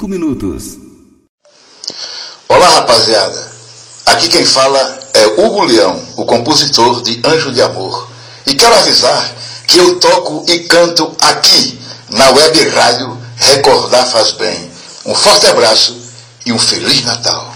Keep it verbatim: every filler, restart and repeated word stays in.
cinco minutos. Olá, rapaziada. Aqui quem fala é Hugo Leão, o compositor de Anjo de Amor. E quero avisar que eu toco e canto aqui, na web rádio Recordar Faz Bem. Um forte abraço e um Feliz Natal.